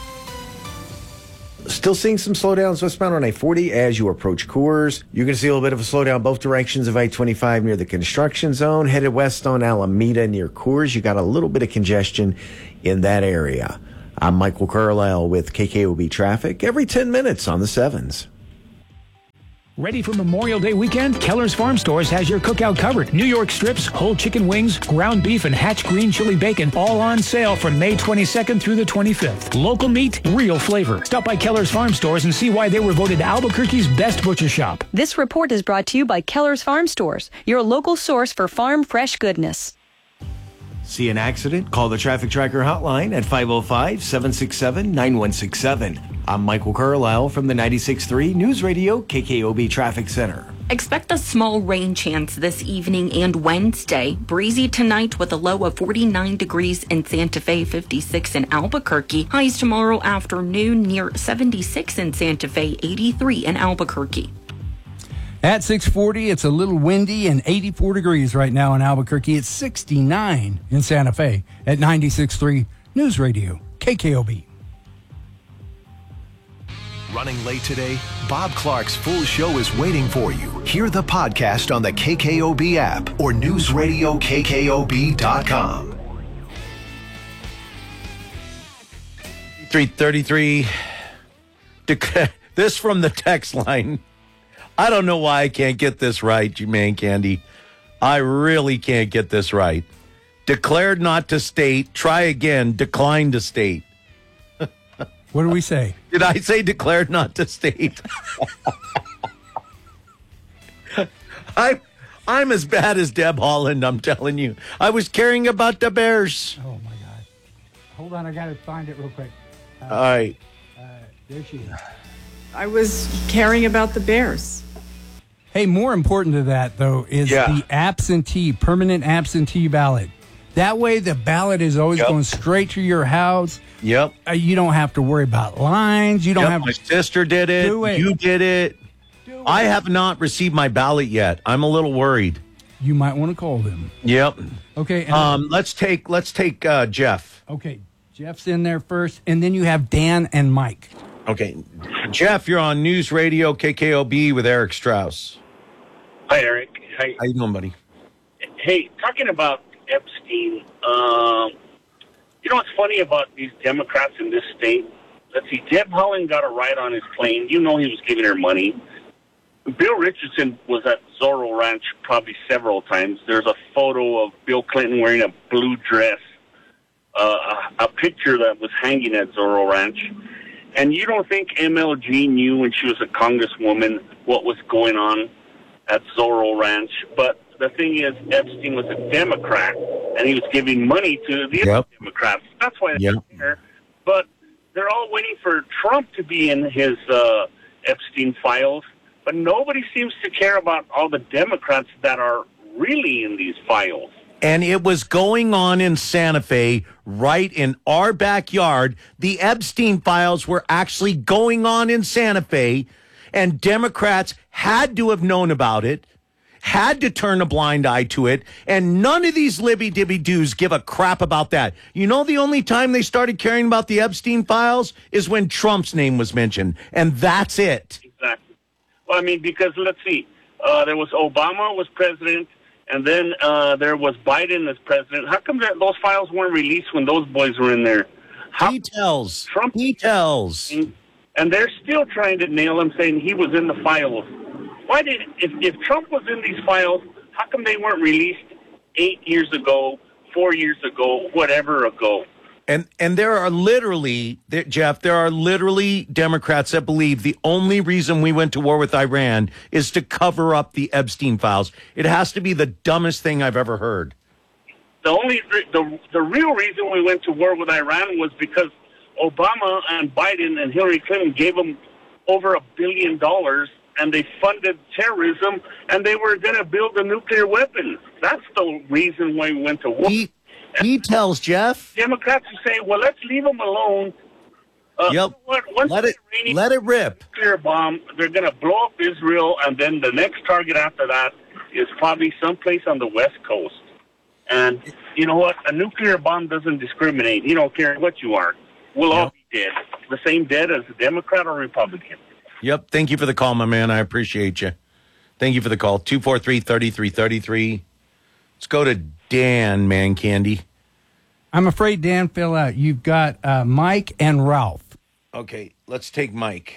Still seeing some slowdowns westbound on I forty as you approach Coors. You're going to see a little bit of a slowdown both directions of I twenty-five near the construction zone. Headed west on Alameda near Coors, you got a little bit of congestion in that area. I'm Michael Carlisle with K K O B Traffic every ten minutes on the sevens. Ready for Memorial Day weekend? Keller's Farm Stores has your cookout covered. New York strips, whole chicken wings, ground beef, and Hatch green chili bacon all on sale from May twenty-second through the twenty-fifth. Local meat, real flavor. Stop by Keller's Farm Stores and see why they were voted Albuquerque's best butcher shop. This report is brought to you by Keller's Farm Stores, your local source for farm fresh goodness. See an accident? Call the Traffic Tracker hotline at five oh five, seven six seven, nine one six seven. I'm Michael Carlisle from the ninety-six point three News Radio K K O B Traffic Center. Expect a small rain chance this evening and Wednesday. Breezy tonight with a low of forty-nine degrees in Santa Fe, fifty-six in Albuquerque. Highs tomorrow afternoon near seventy-six in Santa Fe, eighty-three in Albuquerque. At six forty, it's a little windy and eighty-four degrees right now in Albuquerque. It's sixty-nine in Santa Fe at ninety-six point three News Radio K K O B. Running late today? Bob Clark's full show is waiting for you. Hear the podcast on the K K O B app or news radio k k o b dot com. three thirty-three. This from the text line. I don't know why I can't get this right, man Candy. I really can't get this right. Declared not to state. Try again. Declined to state. What do we say? Did I say declared not to state? I, I'm as bad as Deb Holland, I'm telling you. I was caring about the Bears. Oh, my God. Hold on, I got to find it real quick. Uh, All right. Uh, there she is. I was caring about the Bears. Hey, more important to that, though, is Yeah. the absentee, permanent absentee ballot. That way, the ballot is always Yep. going straight to your house. Yep. Uh, you don't have to worry about lines. You don't Yep, have my sister did it. Do it. You did it. I have not received my ballot yet. I'm a little worried. You might want to call them. Yep. Okay. and- Um, let's take let's take uh, Jeff. Okay. Jeff's in there first, and then you have Dan and Mike. Okay, Jeff, you're on News Radio K K O B with Eric Strauss. Hi, Eric. Hi. How you doing, buddy? Hey, talking about Epstein, um, you know what's funny about these Democrats in this state? Let's see, Deb Holland got a ride on his plane. You know he was giving her money. Bill Richardson was at Zorro Ranch probably several times. There's a photo of Bill Clinton wearing a blue dress, uh, a, a picture that was hanging at Zorro Ranch. And you don't think M L G knew when she was a congresswoman what was going on at Zorro Ranch? But the thing is, Epstein was a Democrat, and he was giving money to the Yep. other Democrats. That's why they're Yep. there. But they're all waiting for Trump to be in his uh, Epstein files. But nobody seems to care about all the Democrats that are really in these files. And it was going on in Santa Fe, right in our backyard. The Epstein files were actually going on in Santa Fe, and Democrats had to have known about it, had to turn a blind eye to it, and none of these libby-dibby-doos give a crap about that. You know, the only time they started caring about the Epstein files is when Trump's name was mentioned, and that's it. Exactly. Well, I mean, because let's see, uh, there was Obama was president, and then uh, there was Biden as president. How come that those files weren't released when those boys were in there? How Details. Trump Details. And they're still trying to nail him, saying he was in the files. Why did if if Trump was in these files? How come they weren't released eight years ago, four years ago, whatever ago? And and there are literally, there, Jeff, there are literally Democrats that believe the only reason we went to war with Iran is to cover up the Epstein files. It has to be the dumbest thing I've ever heard. The only the the real reason we went to war with Iran was because Obama and Biden and Hillary Clinton gave them over a billion dollars, and they funded terrorism, and they were going to build a nuclear weapon. That's the reason why we went to war. We, Details, Jeff. Democrats who say, well, let's leave them alone. Uh, Yep. you know what? Once Let it Iranian let it rip. nuclear bomb, they're going to blow up Israel, and then the next target after that is probably someplace on the West Coast. And you know what? A nuclear bomb doesn't discriminate. You don't care what you are. We'll all be dead. The same dead as a Democrat or Republican. Yep. Thank you for the call, my man. I appreciate you. Thank you for the call. two four three, three three three three. Let's go to Dan, man candy. I'm afraid Dan fell out. You've got uh, Mike and Ralph. Okay, let's take Mike.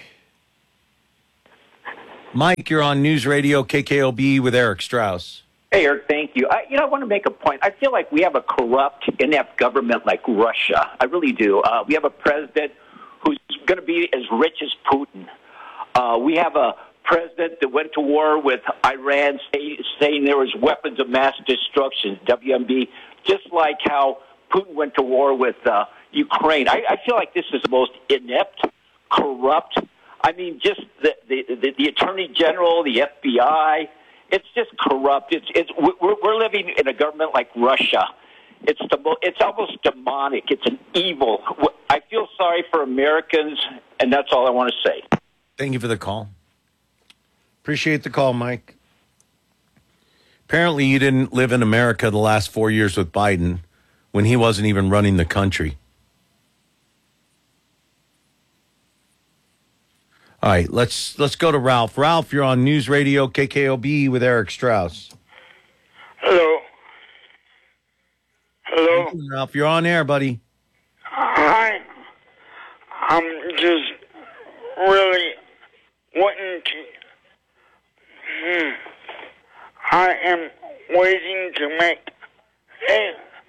Mike, you're on News Radio K K O B with Eric Strauss. Hey, Eric, thank you. I, you know, I want to make a point. I feel like we have a corrupt, inept government like Russia. I really do. Uh, we have a president who's going to be as rich as Putin. Uh, we have a president that went to war with Iran, say, saying there was weapons of mass destruction, W M D, just like how Putin went to war with uh, Ukraine. I, I feel like this is the most inept, corrupt. I mean, just the the, the, the Attorney General, the F B I. It's just corrupt. It's it's we're, we're living in a government like Russia. It's the it's almost demonic. It's an evil. I feel sorry for Americans, and that's all I want to say. Thank you for the call. Appreciate the call, Mike. Apparently, you didn't live in America the last four years with Biden when he wasn't even running the country. All right, let's let's go to Ralph. Ralph, you're on News Radio K K O B with Eric Strauss. Hello. Hello. Hey, Ralph, you're on air, buddy. Hi. I'm just really wanting to. Hmm, I am waiting to make a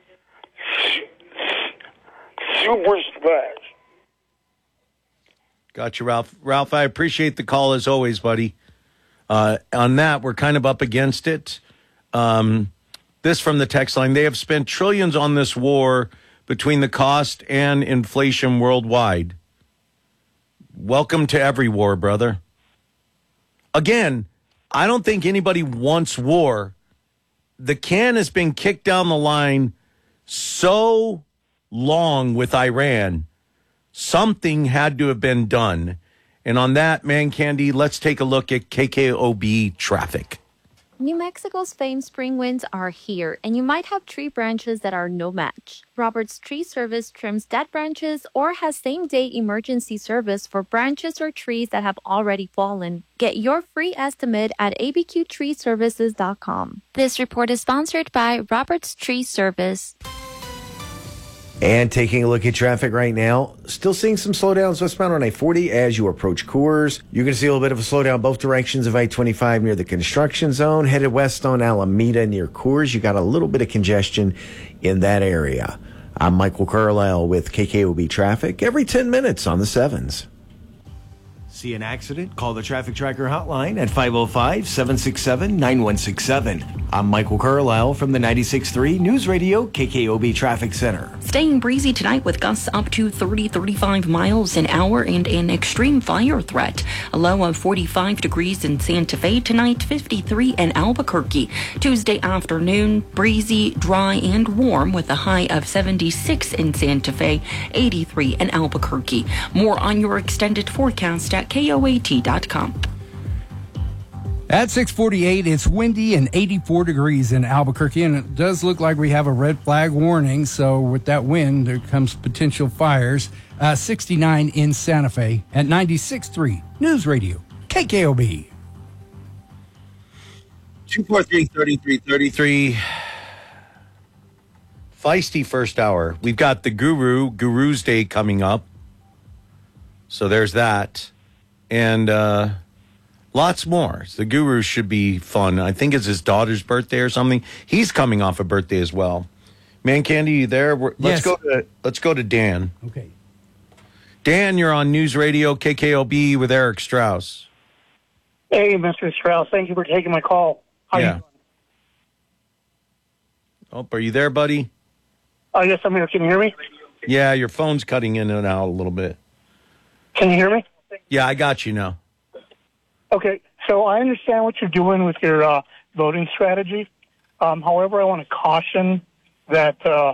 super splash. Got you, Ralph. Ralph, I appreciate the call as always, buddy. Uh, on that, we're kind of up against it. Um, this from the text line. They have spent trillions on this war between the cost and inflation worldwide. Welcome to every war, brother. Again, I don't think anybody wants war. The can has been kicked down the line so long with Iran. Something had to have been done. And on that, man candy, let's take a look at K K O B traffic. New Mexico's famed spring winds are here, and you might have tree branches that are no match. Roberts Tree Service trims dead branches or has same-day emergency service for branches or trees that have already fallen. Get your free estimate at a b q tree services dot com. This report is sponsored by Roberts Tree Service. And taking a look at traffic right now, still seeing some slowdowns westbound on I forty as you approach Coors. You're going to see a little bit of a slowdown both directions of I twenty-five near the construction zone. Headed west on Alameda near Coors, you got a little bit of congestion in that area. I'm Michael Carlisle with K K O B Traffic every ten minutes on the sevens. See an accident? Call the Traffic Tracker hotline at five oh five, seven six seven, nine one six seven. I'm Michael Carlisle from the ninety-six point three News Radio K K O B Traffic Center. Staying breezy tonight with gusts up to thirty, thirty-five miles an hour and an extreme fire threat. A low of forty-five degrees in Santa Fe tonight, fifty-three in Albuquerque. Tuesday afternoon, breezy, dry, and warm with a high of seventy-six in Santa Fe, eighty-three in Albuquerque. More on your extended forecast at K O A T dot com. At six forty-eight, it's windy and eighty-four degrees in Albuquerque, and it does look like we have a red flag warning. So with that wind, there comes potential fires. Uh, sixty-nine in Santa Fe at ninety-six point three News Radio K K O B. two four three, three three three three. Feisty first hour. We've got the Guru, Guru's Day coming up. So there's that. And uh, lots more. The Guru should be fun. I think it's his daughter's birthday or something. He's coming off a birthday as well. Man Candy, you there? We're, let's Yes. go to let's go to Dan. Okay. Dan, you're on News Radio K K O B with Eric Strauss. Hey, Mister Strauss. Thank you for taking my call. How Yeah. are you doing? Oh, are you there, buddy? Oh, yes, I'm here. Can you hear me? Yeah, your phone's cutting in and out a little bit. Can you hear me? Yeah, I got you now. Okay, so I understand what you're doing with your uh, voting strategy. Um, however, I want to caution that uh,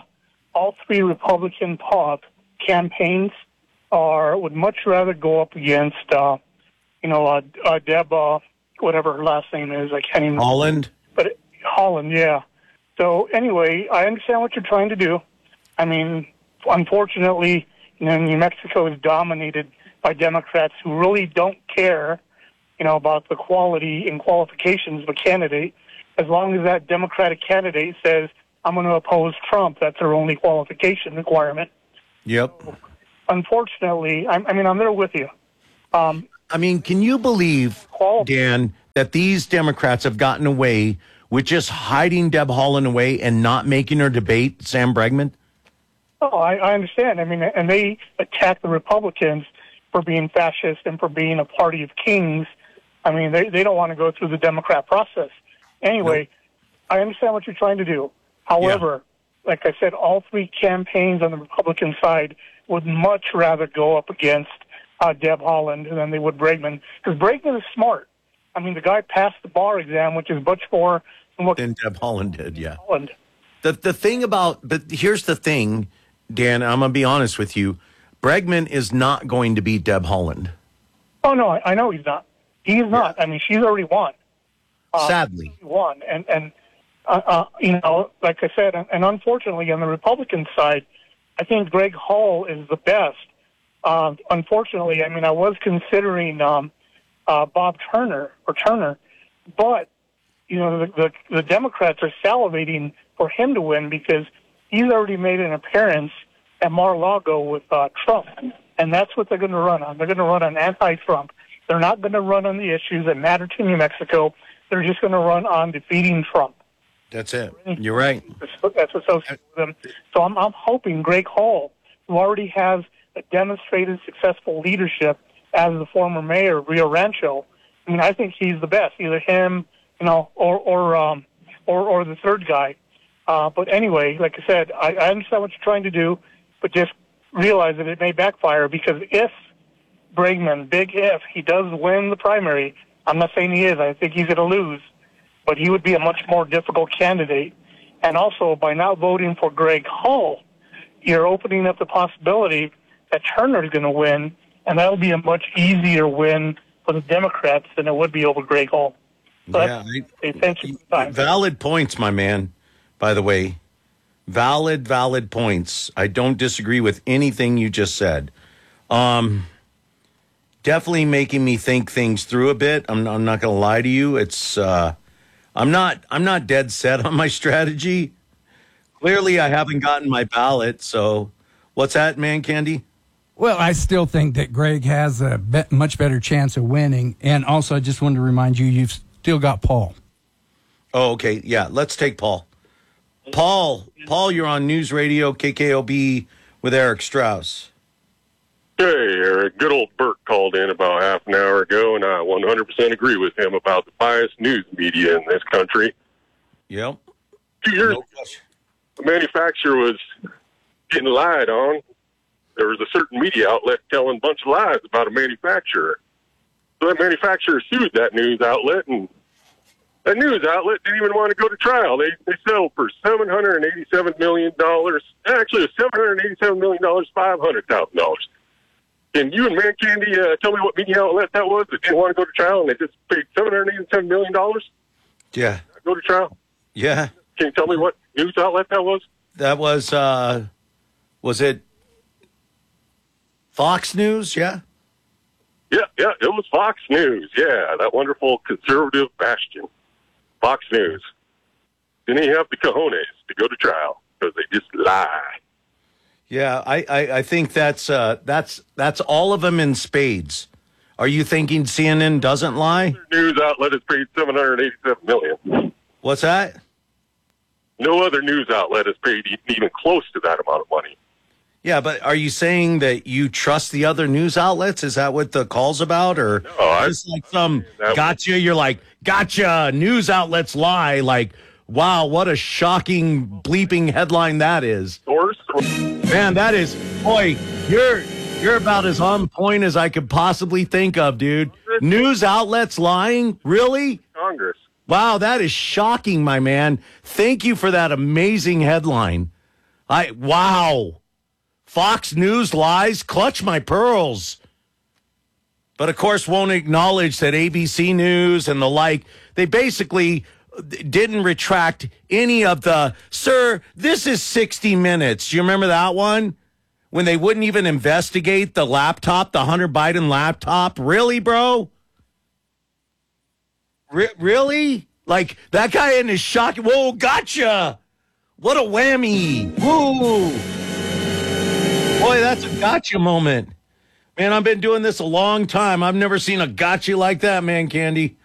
all three Republican pop campaigns are would much rather go up against, uh, you know, uh, uh, Deb, uh, whatever her last name is. I can't even. Holland? But it, Holland, yeah. So anyway, I understand what you're trying to do. I mean, unfortunately, you know, New Mexico is dominated by Democrats who really don't care, you know, about the quality and qualifications of a candidate. As long as that Democratic candidate says, I'm going to oppose Trump, that's their only qualification requirement. Yep. So, unfortunately, I, I mean, I'm there with you. Um, I mean, can you believe, Dan, that these Democrats have gotten away with just hiding Deb Haaland away and not making her debate Sam Bregman? Oh, I, I understand. I mean, and they attack the Republicans for being fascist and for being a party of kings. I mean, they, they don't want to go through the Democrat process. Anyway, nope. I understand what you're trying to do. However, yeah. like I said, all three campaigns on the Republican side would much rather go up against uh, Deb Haaland than they would Bregman. Because Bregman is smart. I mean, the guy passed the bar exam, which is much more than what than Deb Haaland did, yeah. Haaland. The, the thing about, but here's the thing, Dan, I'm going to be honest with you. Bregman is not going to beat Deb Haaland. Oh, no, I, I know he's not. He's not. I mean, she's already won. Uh, Sadly. Won. And, and uh, uh, you know, like I said, and, and unfortunately on the Republican side, I think Greg Hall is the best. Uh, unfortunately, I mean, I was considering um, uh, Bob Turner or Turner, but, you know, the, the, the Democrats are salivating for him to win because he's already made an appearance at Mar-a-Lago with uh, Trump, and that's what they're going to run on. They're going to run on anti-Trump. They're not going to run on the issues that matter to New Mexico. They're just going to run on defeating Trump. That's it. You're right. That's associated with them. So I'm, I'm hoping Greg Hall, who already has a demonstrated successful leadership as the former mayor of Rio Rancho, I mean, I think he's the best. Either him, you know, or or um, or, or the third guy. Uh, but anyway, like I said, I, I understand what you're trying to do, but just realize that it may backfire because if Bregman, big if, he does win the primary, I'm not saying he is, I think he's going to lose, but he would be a much more difficult candidate. And also, by not voting for Greg Hall, you're opening up the possibility that Turner is going to win, and that'll be a much easier win for the Democrats than it would be over Greg Hall. So yeah, I, valid points, my man, by the way. Valid, valid points. I don't disagree with anything you just said. Um, definitely making me think things through a bit. I'm, I'm not going to lie to you. It's uh, I'm not I'm not dead set on my strategy. Clearly, I haven't gotten my ballot. So, what's that, man, Candy? Well, I still think that Greg has a be- much better chance of winning. And also, I just wanted to remind you, you've still got Paul. Oh, okay. Yeah, let's take Paul. Paul, Paul, you're on News Radio K K O B with Eric Strauss. Hey, Eric. Good old Bert called in about half an hour ago, and I one hundred percent agree with him about the biased news media in this country. Yep. Two years ago, the manufacturer was getting lied on. There was a certain media outlet telling a bunch of lies about a manufacturer. So that manufacturer sued that news outlet, and that news outlet didn't even want to go to trial. They they settled for seven hundred eighty-seven million dollars. Actually, it was seven hundred eighty-seven million dollars, five hundred thousand dollars. Can you and Man Candy uh, tell me what media outlet that was that didn't want to go to trial, and they just paid seven hundred eighty-seven million dollars? Yeah. Go to trial? Yeah. Can you tell me what news outlet that was? That was, uh, was it Fox News? Yeah. Yeah, yeah, it was Fox News. Yeah, that wonderful conservative bastion. Fox News. Didn't even have the cojones to go to trial because they just lie. Yeah, I, I, I think that's uh, that's that's all of them in spades. Are you thinking C N N doesn't lie? News outlet has paid seven hundred eighty-seven million dollars. What's that? No other news outlet has paid even close to that amount of money. Yeah, but are you saying that you trust the other news outlets? Is that what the call's about? Or no, I, just like some gotcha, you're like, gotcha, news outlets lie. Like, wow, what a shocking bleeping headline that is. Source? Man, that is, boy, you're you're about as on point as I could possibly think of, dude. News outlets lying? Really? I wow. Fox News lies, clutch my pearls. But of course won't acknowledge that A B C News and the like, they basically didn't retract any of the, sir, this is sixty minutes. Do you remember that one? When they wouldn't even investigate the laptop, the Hunter Biden laptop. Really, bro? Re- really? Like, that guy in his shock. Whoa, gotcha. What a whammy. Whoa. Boy, that's a gotcha moment. Man, I've been doing this a long time. I've never seen a gotcha like that, man, Candy.